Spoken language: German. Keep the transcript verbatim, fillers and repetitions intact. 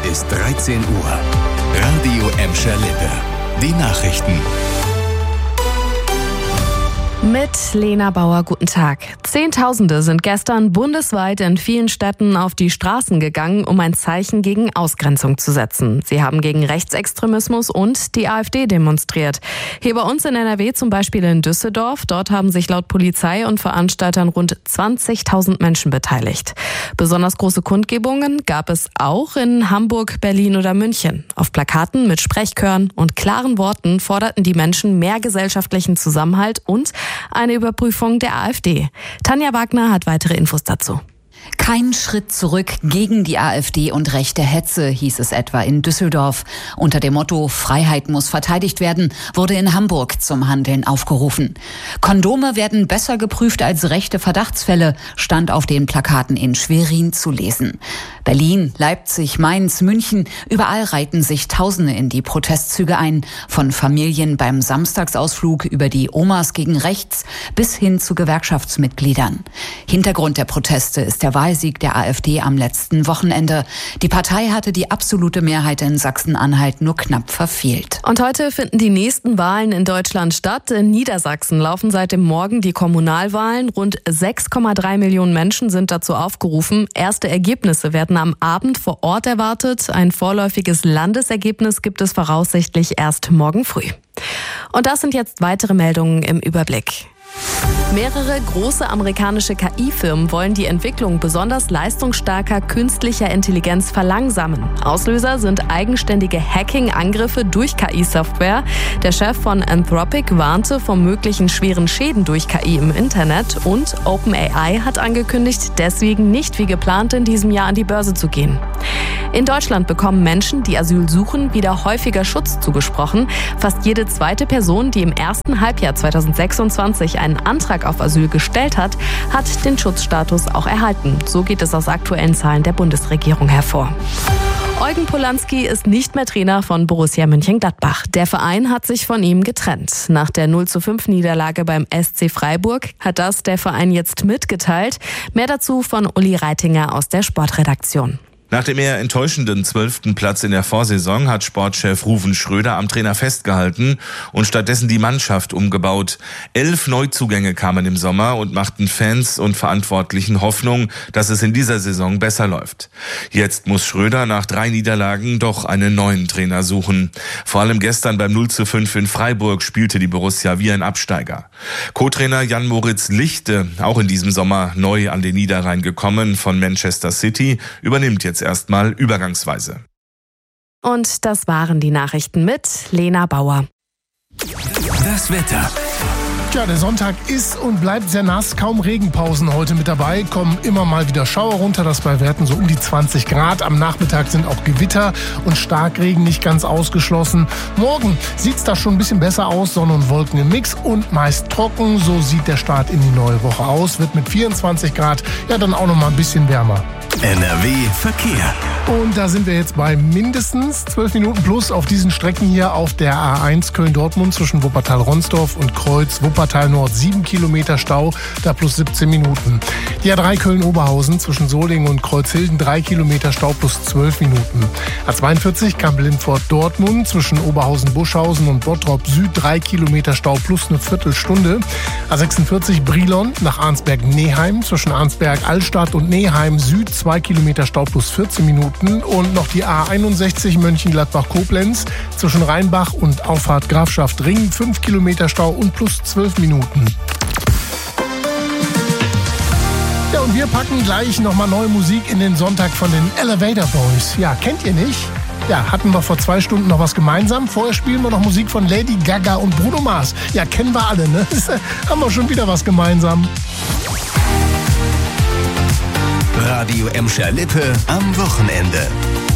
ist dreizehn Uhr. Radio Emscher Lippe. Die Nachrichten. Mit Lena Bauer, guten Tag. Zehntausende sind gestern bundesweit in vielen Städten auf die Straßen gegangen, um ein Zeichen gegen Ausgrenzung zu setzen. Sie haben gegen Rechtsextremismus und die AfD demonstriert. Hier bei uns in N R W zum Beispiel in Düsseldorf. Dort haben sich laut Polizei und Veranstaltern rund zwanzigtausend Menschen beteiligt. Besonders große Kundgebungen gab es auch in Hamburg, Berlin oder München. Auf Plakaten mit Sprechchören und klaren Worten forderten die Menschen mehr gesellschaftlichen Zusammenhalt und eine Überprüfung der AfD. Tanja Wagner hat weitere Infos dazu. Kein Schritt zurück gegen die AfD und rechte Hetze, hieß es etwa in Düsseldorf. Unter dem Motto Freiheit muss verteidigt werden, wurde in Hamburg zum Handeln aufgerufen. Kondome werden besser geprüft als rechte Verdachtsfälle, stand auf den Plakaten in Schwerin zu lesen. Berlin, Leipzig, Mainz, München, überall reihten sich Tausende in die Protestzüge ein. Von Familien beim Samstagsausflug über die Omas gegen rechts bis hin zu Gewerkschaftsmitgliedern. Hintergrund der Proteste ist der Wahlsieg der AfD am letzten Wochenende. Die Partei hatte die absolute Mehrheit in Sachsen-Anhalt nur knapp verfehlt. Und heute finden die nächsten Wahlen in Deutschland statt. In Niedersachsen laufen seit dem Morgen die Kommunalwahlen. Rund sechs Komma drei Millionen Menschen sind dazu aufgerufen. Erste Ergebnisse werden am Abend vor Ort erwartet. Ein vorläufiges Landesergebnis gibt es voraussichtlich erst morgen früh. Und das sind jetzt weitere Meldungen im Überblick. Mehrere große amerikanische K I-Firmen wollen die Entwicklung besonders leistungsstarker künstlicher Intelligenz verlangsamen. Auslöser sind eigenständige Hacking-Angriffe durch K I-Software. Der Chef von Anthropic warnte vor möglichen schweren Schäden durch K I im Internet und OpenAI hat angekündigt, deswegen nicht wie geplant in diesem Jahr an die Börse zu gehen. In Deutschland bekommen Menschen, die Asyl suchen, wieder häufiger Schutz zugesprochen. Fast jede zweite Person, die im ersten Halbjahr zweitausendsechsundzwanzig einen Antrag auf Asyl gestellt hat, hat den Schutzstatus auch erhalten. So geht es aus aktuellen Zahlen der Bundesregierung hervor. Eugen Polanski ist nicht mehr Trainer von Borussia Mönchengladbach. Der Verein hat sich von ihm getrennt. Nach der null zu fünf Niederlage beim S C Freiburg hat das der Verein jetzt mitgeteilt. Mehr dazu von Uli Reitinger aus der Sportredaktion. Nach dem eher enttäuschenden zwölften Platz in der Vorsaison hat Sportchef Ruven Schröder am Trainer festgehalten und stattdessen die Mannschaft umgebaut. Elf Neuzugänge kamen im Sommer und machten Fans und Verantwortlichen Hoffnung, dass es in dieser Saison besser läuft. Jetzt muss Schröder nach drei Niederlagen doch einen neuen Trainer suchen. Vor allem gestern beim null zu fünf in Freiburg spielte die Borussia wie ein Absteiger. Co-Trainer Jan-Moritz Lichte, auch in diesem Sommer neu an den Niederrhein gekommen von Manchester City, übernimmt jetzt erstmal übergangsweise. Und das waren die Nachrichten mit Lena Bauer. Das Wetter. Tja, der Sonntag ist und bleibt sehr nass. Kaum Regenpausen heute mit dabei. Kommen immer mal wieder Schauer runter. Das bei Werten so um die zwanzig Grad. Am Nachmittag sind auch Gewitter und Starkregen nicht ganz ausgeschlossen. Morgen sieht's da schon ein bisschen besser aus. Sonne und Wolken im Mix und meist trocken. So sieht der Start in die neue Woche aus. Wird mit vierundzwanzig Grad ja dann auch noch mal ein bisschen wärmer. N R W Verkehr. Und da sind wir jetzt bei mindestens zwölf Minuten plus auf diesen Strecken hier auf der A eins Köln-Dortmund zwischen Wuppertal-Ronsdorf und Kreuz Wuppertal-Nord. sieben Kilometer Stau, da plus siebzehn Minuten. Die A drei Köln-Oberhausen zwischen Solingen und Kreuzhilden drei Kilometer Stau plus zwölf Minuten. A zweiundvierzig Kamp-Lindfort-Dortmund zwischen Oberhausen-Buschhausen und Bottrop Süd drei Kilometer Stau plus eine Viertelstunde. A sechsundvierzig Brilon nach Arnsberg-Neheim zwischen Arnsberg-Altstadt und Neheim Süd zwei Kilometer Stau plus vierzehn Minuten. Und noch die A einundsechzig Mönchengladbach-Koblenz zwischen Rheinbach und Auffahrt Grafschaft Ring fünf Kilometer Stau und plus zwölf Minuten. Ja, und wir packen gleich nochmal neue Musik in den Sonntag von den Elevator Boys. Ja, kennt ihr nicht? Ja, hatten wir vor zwei Stunden noch was gemeinsam. Vorher spielen wir noch Musik von Lady Gaga und Bruno Mars. Ja, kennen wir alle, ne? Haben wir schon wieder was gemeinsam. Radio Emscher Lippe am Wochenende.